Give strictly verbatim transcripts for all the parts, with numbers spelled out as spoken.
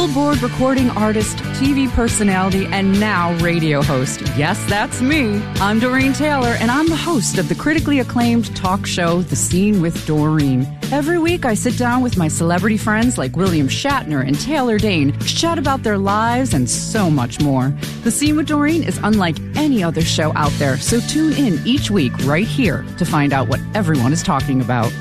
Billboard recording artist, T V personality, and now radio host. Yes, that's me. I'm Doreen Taylor, and I'm the host of the critically acclaimed talk show, The Scene with Doreen. Every week, I sit down with my celebrity friends like William Shatner and Taylor Dane, chat about their lives and so much more. The Scene with Doreen is unlike any other show out there, so tune in each week right here to find out what everyone is talking about.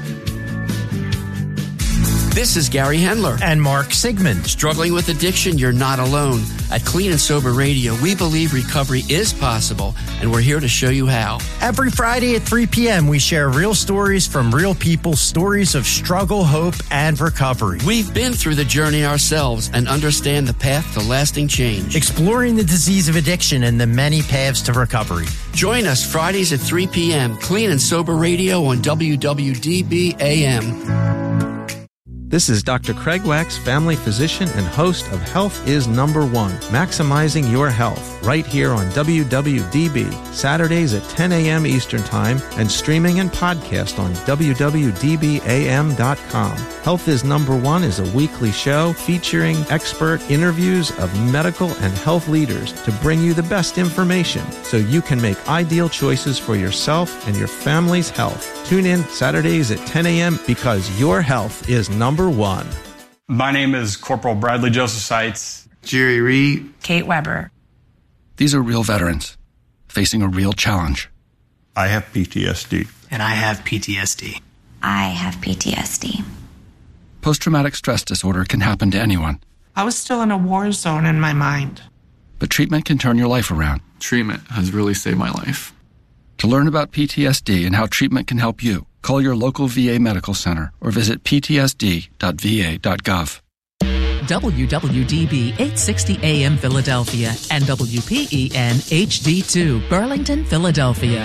This is Gary Hendler. And Mark Sigmund. Struggling with addiction? You're not alone. At Clean and Sober Radio, we believe recovery is possible, and we're here to show you how. Every Friday at three p.m., we share real stories from real people, stories of struggle, hope, and recovery. We've been through the journey ourselves and understand the path to lasting change. Exploring the disease of addiction and the many paths to recovery. Join us Fridays at three p.m., Clean and Sober Radio on W W D B A M. This is Doctor Craig Wax, family physician and host of Health is Number One, Maximizing Your Health, right here on W W D B, Saturdays at ten a.m. Eastern Time, and streaming and podcast on W W D B A M dot com. Health is Number One is a weekly show featuring expert interviews of medical and health leaders to bring you the best information so you can make ideal choices for yourself and your family's health. Tune in Saturdays at ten a.m. because your health is number one. My name is Corporal Bradley Joseph Seitz. Jerry Reed. Kate Weber. These are real veterans facing a real challenge. I have P T S D. And I have P T S D. I have P T S D. Post-traumatic stress disorder can happen to anyone. I was still in a war zone in my mind. But treatment can turn your life around. Treatment has really saved my life. To learn about P T S D and how treatment can help you, call your local V A medical center or visit p t s d dot v a dot gov. W W D B eight sixty A M Philadelphia and W P E N H D two Burlington, Philadelphia.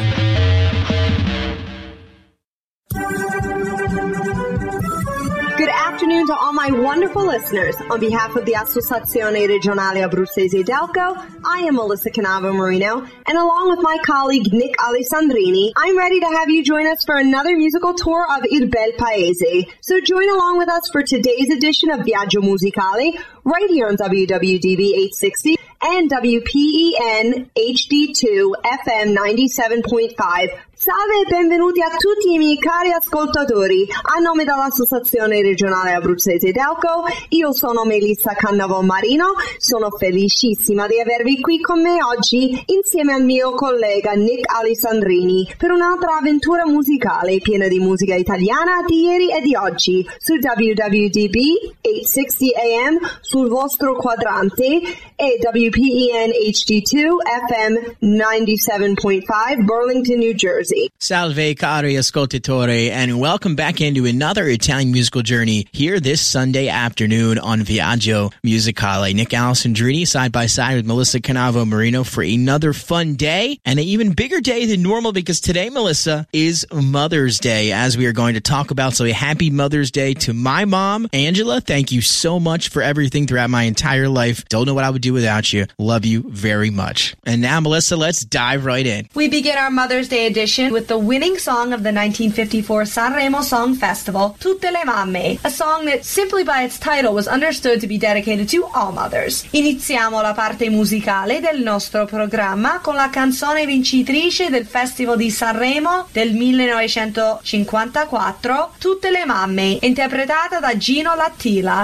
Good afternoon to all my wonderful listeners. On behalf of the Associazione Regionale Abruzzese Delco, I am Melissa Canavo Marino, and along with my colleague Nick Alessandrini, I'm ready to have you join us for another musical tour of Il Bel Paese. So join along with us for today's edition of Viaggio Musicale, right here on W W D B eight sixty and W P E N H D two F M ninety-seven point five. Salve e benvenuti a tutti i miei cari ascoltatori. A nome dell'Associazione Regionale Abruzzese Delco, io sono Melissa Cannavò Marino, sono felicissima di avervi qui con me oggi insieme al mio collega Nick Alessandrini per un'altra avventura musicale piena di musica italiana di ieri e di oggi su W W D B eight sixty A M sul vostro quadrante e W P E N H D two F M ninety-seven point five Burlington, New Jersey. Salve cari ascoltatori, and welcome back into another Italian musical journey here this Sunday afternoon on Viaggio Musicale. Nick Alessandrini side by side with Melissa Canavo Marino for another fun day, and an even bigger day than normal because today, Melissa, is Mother's Day, as we are going to talk about. So a happy Mother's Day to my mom, Angela. Thank you so much for everything throughout my entire life. Don't know what I would do without you. Love you very much. And now, Melissa, let's dive right in. We begin our Mother's Day edition with the winning song of the nineteen fifty-four Sanremo Song Festival, Tutte le Mamme, a song that simply by its title was understood to be dedicated to all mothers. Iniziamo la parte musicale del nostro programma con la canzone vincitrice del Festival di Sanremo del millenovecentocinquantaquattro, Tutte le Mamme, interpretata da Gino Lattila.